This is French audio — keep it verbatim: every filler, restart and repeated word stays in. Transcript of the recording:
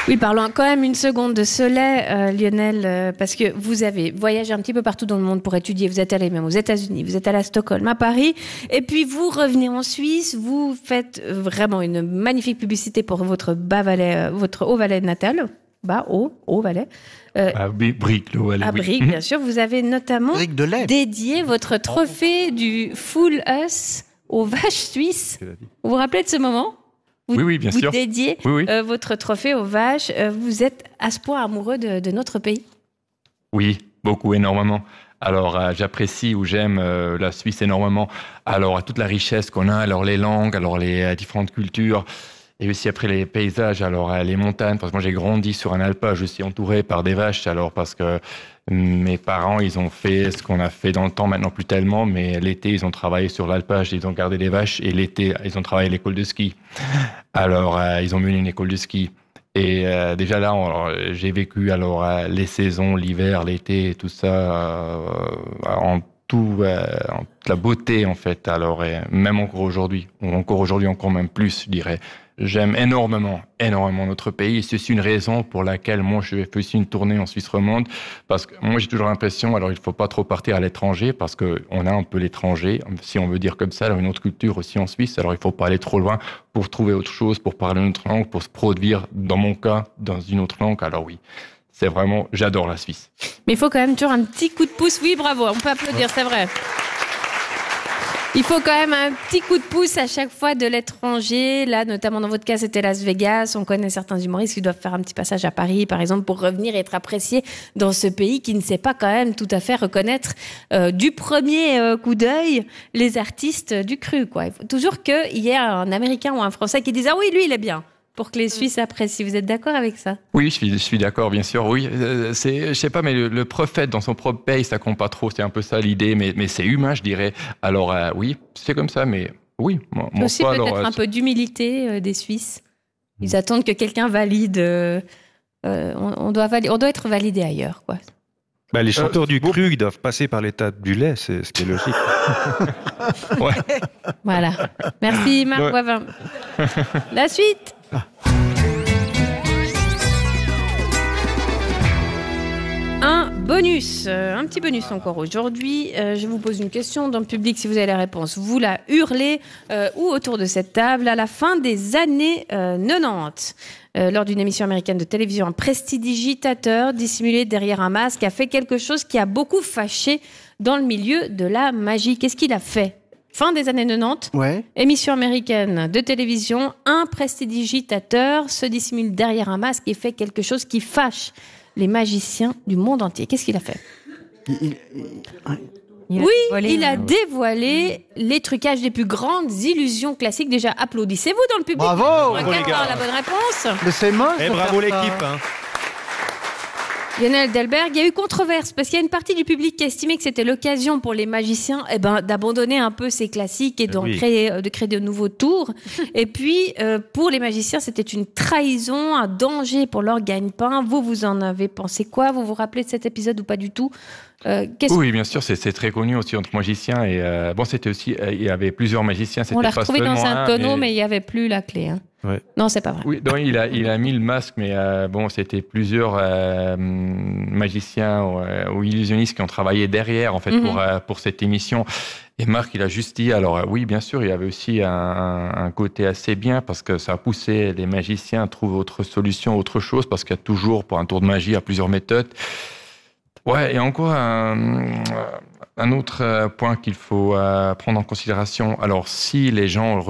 Oui, parlons quand même une seconde de Soleil, euh, Lionel, euh, parce que vous avez voyagé un petit peu partout dans le monde pour étudier. Vous êtes allé même aux États-Unis, vous êtes allé à Stockholm, à Paris, et puis vous revenez en Suisse. Vous faites vraiment une magnifique publicité pour votre Bas-Valais, euh, votre Haut-Valais natal. Bas, haut, Haut-Valais. Euh, ah, oui, Brique, le Haut-Valais. À oui. Brique, bien sûr. Vous avez notamment de dédié votre trophée du Full Us aux vaches suisses. Vous vous rappelez de ce moment ? Vous, oui, oui, bien vous sûr. Vous dédiez oui, oui. Euh, votre trophée aux vaches. Euh, vous êtes à ce point amoureux de, de notre pays ? Oui, beaucoup, énormément. Alors, euh, j'apprécie ou j'aime euh, la Suisse énormément. Alors, toute la richesse qu'on a, alors les langues, alors les euh, différentes cultures, et aussi après les paysages, alors euh, les montagnes. Parce que moi, j'ai grandi sur un alpage, je suis entouré par des vaches. Alors, parce que mes parents, ils ont fait ce qu'on a fait dans le temps, maintenant plus tellement, mais l'été, ils ont travaillé sur l'alpage, ils ont gardé des vaches, et l'été, ils ont travaillé à l'école de ski. Alors, euh, ils ont mené une école de ski. Et euh, déjà là, alors, j'ai vécu alors euh, les saisons, l'hiver, l'été, tout ça, euh, en tout, euh, en toute la beauté en fait. Alors, et même encore aujourd'hui, ou encore aujourd'hui, encore même plus, je dirais. J'aime énormément, énormément notre pays. Et c'est une raison pour laquelle moi, je fais aussi une tournée en Suisse romande. Parce que moi, j'ai toujours l'impression, alors il ne faut pas trop partir à l'étranger, parce qu'on a un peu l'étranger, si on veut dire comme ça, alors une autre culture aussi en Suisse. Alors il ne faut pas aller trop loin pour trouver autre chose, pour parler une autre langue, pour se produire, dans mon cas, dans une autre langue. Alors oui, c'est vraiment, j'adore la Suisse. Mais il faut quand même toujours un petit coup de pouce. Oui, bravo, on peut applaudir, c'est vrai. Il faut quand même un petit coup de pouce à chaque fois de l'étranger. Là, notamment dans votre cas, c'était Las Vegas. On connaît certains humoristes qui doivent faire un petit passage à Paris, par exemple, pour revenir et être appréciés dans ce pays qui ne sait pas quand même tout à fait reconnaître euh, du premier euh, coup d'œil les artistes du cru, quoi. Il faut toujours qu'il y ait un Américain ou un Français qui dise « Ah oui, lui, il est bien ». Pour que les Suisses apprécient. Vous êtes d'accord avec ça ? Oui, je suis, je suis d'accord, bien sûr. Oui, euh, c'est, je sais pas, mais le, le prophète dans son propre pays, ça compte pas trop. C'est un peu ça l'idée, mais, mais c'est humain, je dirais. Alors euh, oui, c'est comme ça, mais oui. Mon, mon aussi foi, peut-être alors, un peu d'humilité euh, des Suisses. Ils mmh. attendent que quelqu'un valide. Euh, euh, on, on, doit vali- on doit être validé ailleurs, quoi. Bah, les chanteurs euh, du bon. cru, ils doivent passer par l'étape du lait, c'est ce qui est logique. Ouais. Voilà. Merci Marc ouais. Boivin. La suite. Ah. Un bonus, euh, un petit bonus encore aujourd'hui. Euh, je vous pose une question dans le public, si vous avez la réponse, vous la hurlez euh, ou autour de cette table. À la fin des années euh, quatre-vingt-dix, euh, lors d'une émission américaine de télévision, un prestidigitateur dissimulé derrière un masque a fait quelque chose qui a beaucoup fâché dans le milieu de la magie. Qu'est-ce qu'il a fait ? Fin des années quatre-vingt-dix, ouais. Émission américaine de télévision, un prestidigitateur se dissimule derrière un masque et fait quelque chose qui fâche les magiciens du monde entier. Qu'est-ce qu'il a fait ? il, il, il, Oui, dévoilé, il a dévoilé les trucages des plus grandes illusions classiques. Déjà, applaudissez-vous dans le public. Bravo, bravo les gars. La bonne réponse. Mais c'est moche. Et bravo l'équipe. Hein. Lionel Delberg, il y a eu controverse parce qu'il y a une partie du public qui a estimé que c'était l'occasion pour les magiciens eh ben, d'abandonner un peu ces classiques et oui. créer, de créer de nouveaux tours. Et puis, euh, pour les magiciens, c'était une trahison, un danger pour leur gagne-pain. Vous, vous en avez pensé quoi ? Vous vous rappelez de cet épisode ou pas du tout ? Euh, oui, bien sûr, c'est, c'est très connu aussi entre magiciens. Et euh, bon, c'était aussi, euh, il y avait plusieurs magiciens. C'était On l'a pas retrouvé dans un tonneau, mais... mais il n'y avait plus la clé. Hein. Ouais. Non, c'est pas vrai. Oui, donc il a, il a mis le masque, mais euh, bon, c'était plusieurs euh, magiciens ou, euh, ou illusionnistes qui ont travaillé derrière, en fait, mm-hmm. pour, euh, pour cette émission. Et Marc, il a juste dit, alors euh, oui, bien sûr, il y avait aussi un, un, un côté assez bien, parce que ça a poussé les magiciens à trouver autre solution, autre chose, parce qu'il y a toujours, pour un tour de magie, il y a plusieurs méthodes. Ouais, et encore un, un autre point qu'il faut prendre en considération. Alors, si les gens